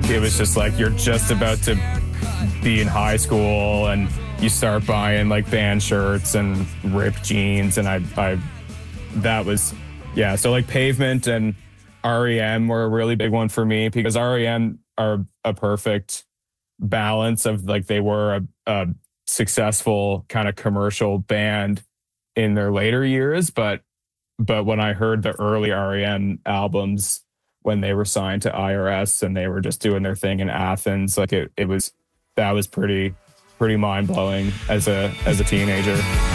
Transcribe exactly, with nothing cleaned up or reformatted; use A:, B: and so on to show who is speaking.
A: it was just like you're just about to be in high school and you start buying like band shirts and ripped jeans, and I, I, that was, yeah. So like Pavement and R E M were a really big one for me because R E M are a perfect balance of like they were a, a successful kind of commercial band in their later years, but but when I heard the early R E M albums when they were signed to I R S and they were just doing their thing in Athens, like it, it was that was pretty pretty mind blowing as a as a teenager.